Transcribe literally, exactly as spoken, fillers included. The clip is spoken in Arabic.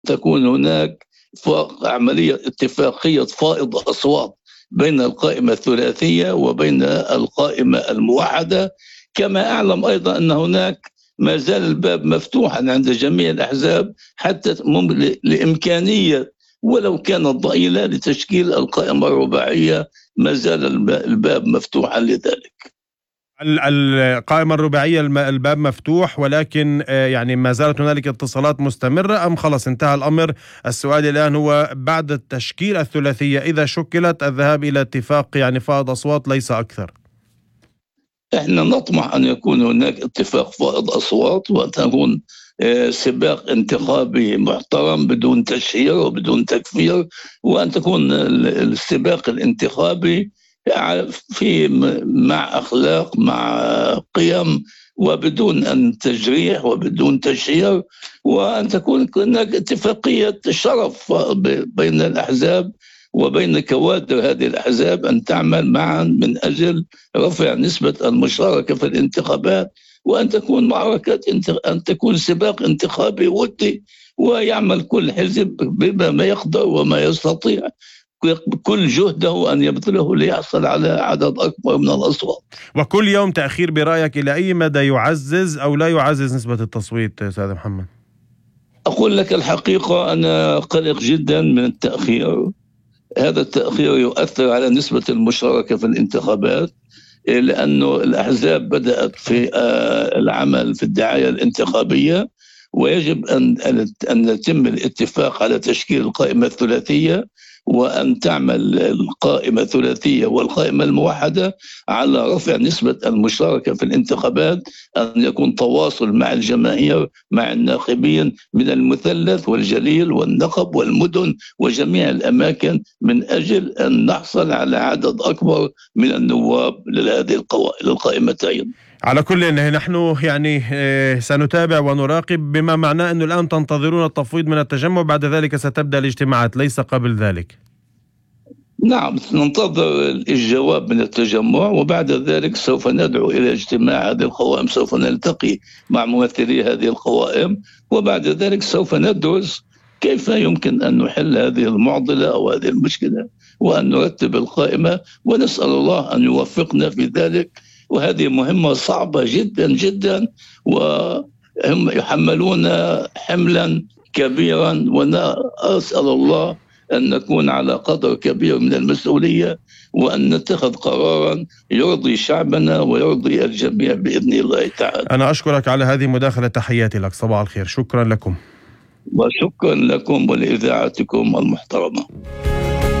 تكون هناك عملية اتفاقية فائض أصوات بين القائمة الثلاثية وبين القائمة الموحدة. كما أعلم أيضا أن هناك ما زال الباب مفتوحا عند جميع الأحزاب حتى لإمكانية ولو كانت ضئيلة لتشكيل القائمة الرباعية، ما زال الباب مفتوحا لذلك. القائمة الرباعية الباب مفتوح، ولكن يعني ما زالت هنالك اتصالات مستمرة أم خلص انتهى الأمر؟ السؤال الآن هو بعد التشكيل الثلاثية إذا شكلت الذهاب إلى اتفاق يعني فائض أصوات ليس أكثر. احنا نطمح أن يكون هناك اتفاق فائض أصوات وأن تكون سباق انتخابي محترم بدون تشهير وبدون تكفير، وأن تكون السباق الانتخابي في مع أخلاق مع قيم وبدون أن تجريح وبدون تشهير، وأن تكون هناك اتفاقية شرف بين الأحزاب وبين كوادر هذه الأحزاب أن تعمل معا من أجل رفع نسبة المشاركة في الانتخابات، وأن تكون معركة أن تكون سباق انتخابي ودي، ويعمل كل حزب بما يقدر وما يستطيع بكل جهده أن يبذله ليحصل على عدد أكبر من الأصوات. وكل يوم تأخير برأيك إلى أي مدى يعزز أو لا يعزز نسبة التصويت سيد محمد؟ أقول لك الحقيقة أنا قلق جدا من التأخير. هذا التأخير يؤثر على نسبة المشاركة في الانتخابات، لأنه الأحزاب بدأت في العمل في الدعاية الانتخابية، ويجب أن أن يتم الاتفاق على تشكيل القائمة الثلاثية، وأن تعمل القائمة الثلاثية والقائمة الموحدة على رفع نسبة المشاركة في الانتخابات، أن يكون تواصل مع الجماهير مع الناخبين من المثلث والجليل والنقب والمدن وجميع الأماكن من أجل أن نحصل على عدد أكبر من النواب لهذه القائمتين. على كل نحن يعني سنتابع ونراقب، بما معناه أنه الآن تنتظرون التفويض من التجمع، بعد ذلك ستبدأ الاجتماعات ليس قبل ذلك؟ نعم، ننتظر الجواب من التجمع، وبعد ذلك سوف ندعو إلى اجتماع هذه القوائم، سوف نلتقي مع ممثلي هذه القوائم، وبعد ذلك سوف ندرس كيف يمكن أن نحل هذه المعضلة أو هذه المشكلة وأن نرتب القائمة، ونسأل الله أن يوفقنا في ذلك. وهذه مهمة صعبة جدا جدا، وهم يحملون حملا كبيرا، وأنا أسأل الله أن نكون على قدر كبير من المسؤولية، وأن نتخذ قرارا يرضي شعبنا ويرضي الجميع بإذن الله تعالى. أنا أشكرك على هذه المداخلة، تحياتي لك، صباح الخير، شكرا لكم. وشكرا لكم ولإذاعتكم المحترمة.